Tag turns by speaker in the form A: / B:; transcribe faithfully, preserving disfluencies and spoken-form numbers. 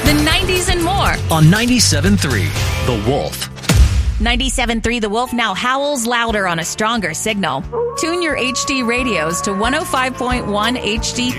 A: the nineties, and more.
B: On ninety-seven point three, The Wolf.
A: ninety-seven point three The Wolf now howls louder on a stronger signal. Tune your H D radios to one oh five point one H D